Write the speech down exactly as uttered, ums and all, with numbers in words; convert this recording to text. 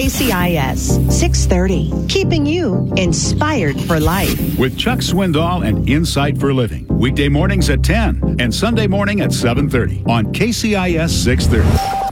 C I S six thirty, keeping you inspired for life. With Chuck Swindoll and Insight for Living. Weekday mornings at ten and Sunday morning at seven thirty on K C I S six thirty.